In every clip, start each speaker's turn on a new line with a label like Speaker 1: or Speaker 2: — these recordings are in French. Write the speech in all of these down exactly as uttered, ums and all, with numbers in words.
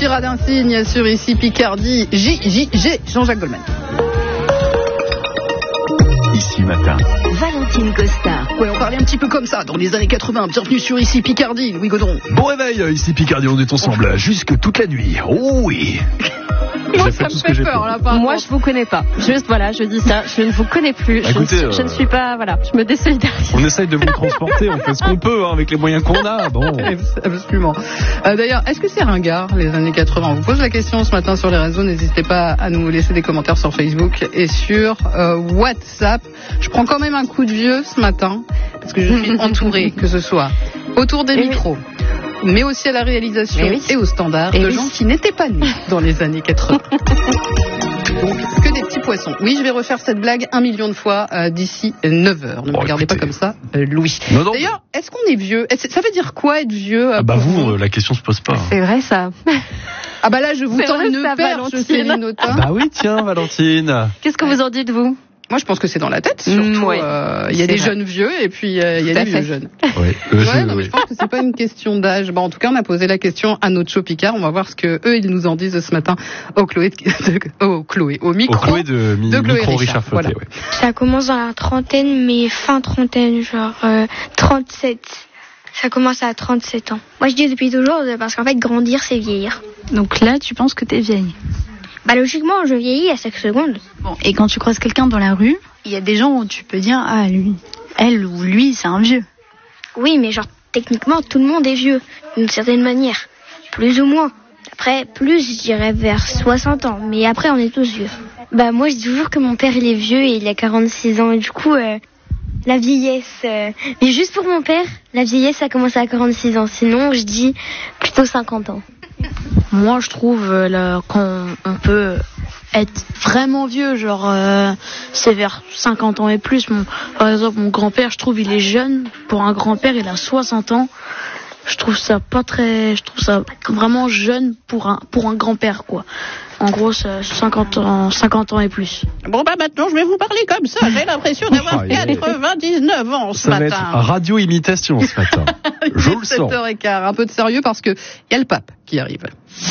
Speaker 1: tirade insigne sur ici Picardie. J J G, Jean-Jacques Goldman.
Speaker 2: Ici matin.
Speaker 3: Valentine Costa.
Speaker 1: Ouais, on parlait un petit peu comme ça dans les années quatre-vingts. Bienvenue sur ici Picardie, Louis Gaudron.
Speaker 2: Bon réveil, ici Picardie, on est ensemble jusque toute la nuit. Oh oui.
Speaker 1: Moi, ça me fait peur, là, par
Speaker 4: Moi,
Speaker 1: contre.
Speaker 4: je vous connais pas. Juste, voilà, je dis ça. Je ne vous connais plus. Je,
Speaker 2: Écoutez,
Speaker 4: ne, suis,
Speaker 2: euh...
Speaker 4: je ne suis pas, voilà, je me désolidarise.
Speaker 2: On essaye de vous transporter, on fait ce qu'on peut, hein, avec les moyens qu'on a. Bon.
Speaker 1: Absolument. Euh, d'ailleurs, est-ce que c'est ringard, les années quatre-vingts? On vous pose la question ce matin sur les réseaux. N'hésitez pas à nous laisser des commentaires sur Facebook et sur euh, WhatsApp. Je prends quand même un coup de vieux ce matin, parce que je suis entourée, que ce soit autour des
Speaker 4: Et
Speaker 1: micros, mais aussi à la réalisation
Speaker 4: et, oui.
Speaker 1: et au standard,
Speaker 4: et
Speaker 1: de
Speaker 4: oui.
Speaker 1: gens qui n'étaient pas nés dans les années quatre-vingts. Donc, que des petits poissons. Oui, je vais refaire cette blague un million de fois euh, d'ici neuf heures. Ne me
Speaker 2: Oh,
Speaker 1: regardez
Speaker 2: écoutez.
Speaker 1: pas comme ça, euh, Louis.
Speaker 2: Non, non.
Speaker 1: D'ailleurs, est-ce qu'on est vieux? Est-ce- Ça veut dire quoi être vieux euh,
Speaker 2: Ah bah
Speaker 1: pour
Speaker 2: vous, euh, la question se pose pas.
Speaker 4: C'est vrai, ça.
Speaker 1: Ah bah là, je vous
Speaker 4: C'est
Speaker 1: tends
Speaker 4: vrai,
Speaker 1: une
Speaker 4: ça,
Speaker 1: perche,
Speaker 4: Valentine.
Speaker 1: Céline Autain.
Speaker 2: Bah oui, tiens, Valentine.
Speaker 4: Qu'est-ce que vous en dites, vous?
Speaker 1: Moi, je pense que c'est dans la tête, surtout.
Speaker 4: Mm, ouais.
Speaker 1: euh, Il y a
Speaker 4: C'est
Speaker 1: des
Speaker 4: vrai.
Speaker 1: jeunes vieux et puis euh, il y a
Speaker 4: Tout à
Speaker 1: des
Speaker 4: fait.
Speaker 1: vieux jeunes.
Speaker 2: Oui.
Speaker 1: Ouais, non, mais je pense que c'est pas une question d'âge. Bon, en tout cas, on a posé la question à notre show Picard. On va voir ce que eux ils nous en disent ce matin au Chloé, de, au Chloé, au micro.
Speaker 2: Au Chloé de, mi-
Speaker 1: de Chloé
Speaker 2: micro
Speaker 1: Richard,
Speaker 2: Richard Flotté,
Speaker 1: voilà.
Speaker 2: ouais.
Speaker 5: Ça commence dans la trentaine, mais fin trentaine, genre euh, trente-sept. Ça commence à trente-sept ans. Moi, je dis depuis toujours, euh, parce qu'en fait, grandir, c'est vieillir.
Speaker 6: Donc là, tu penses que t'es vieille.
Speaker 5: Bah, logiquement, je vieillis à chaque seconde.
Speaker 6: Bon, et quand tu croises quelqu'un dans la rue, il y a des gens où tu peux dire, ah, lui, elle ou lui, c'est un vieux.
Speaker 5: Oui, mais genre, techniquement, tout le monde est vieux, d'une certaine manière. Plus ou moins. Après, plus, je dirais vers soixante ans. Mais après, on est tous vieux. Bah, moi, je dis toujours que mon père, il est vieux et il a quarante-six ans. Et du coup, euh, la vieillesse... euh, Mais juste pour mon père, la vieillesse, ça commence à quarante-six ans. Sinon, je dis plutôt cinquante ans.
Speaker 7: Moi, je trouve euh, là, quand on peut être vraiment vieux, genre euh, c'est vers cinquante ans et plus. Mon, par exemple, mon grand-père, je trouve il est jeune. Pour un grand-père, il a soixante ans. Je trouve ça pas très, je trouve ça vraiment jeune pour un pour un grand-père, quoi. En gros, c'est cinquante ans, cinquante ans et plus.
Speaker 1: Bon, bah maintenant, je vais vous parler comme ça. J'ai l'impression d'avoir
Speaker 2: Ah, il est-
Speaker 1: quatre-vingt-dix-neuf ans ce
Speaker 2: Ça va
Speaker 1: matin.
Speaker 2: être radio-imitation ce matin. Je le sens.
Speaker 1: sept heures quinze. Un peu de sérieux parce que il y a le pape qui arrive.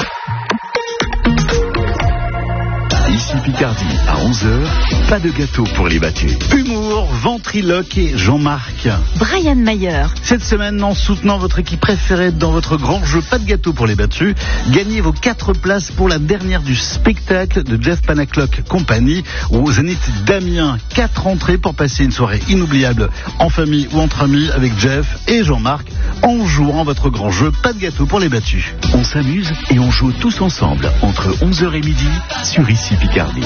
Speaker 2: Ici Picardie, à onze heures, pas de gâteau pour les battus.
Speaker 8: Humour, ventriloque et Jean-Marc.
Speaker 3: Brian Mayer.
Speaker 8: Cette semaine, en soutenant votre équipe préférée dans votre grand jeu Pas de gâteau pour les battus, gagnez vos quatre places pour la dernière du spectacle de Jeff Panaclock Company au Zénith d'Amiens. Quatre entrées pour passer une soirée inoubliable en famille ou entre amis avec Jeff et Jean-Marc en jouant votre grand jeu Pas de gâteau pour les battus.
Speaker 2: On s'amuse et on joue tous ensemble entre onze heures et midi sur Ici Picardie.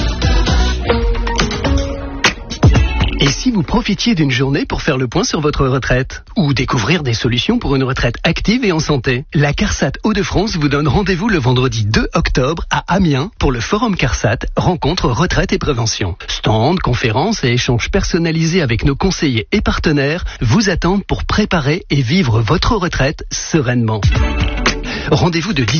Speaker 9: Et si vous profitiez d'une journée pour faire le point sur votre retraite ou découvrir des solutions pour une retraite active et en santé? La CARSAT Hauts-de-France vous donne rendez-vous le vendredi deux octobre à Amiens pour le Forum CARSAT, rencontre retraite et prévention. Stand, conférences et échanges personnalisés avec nos conseillers et partenaires vous attendent pour préparer et vivre votre retraite sereinement. Rendez-vous de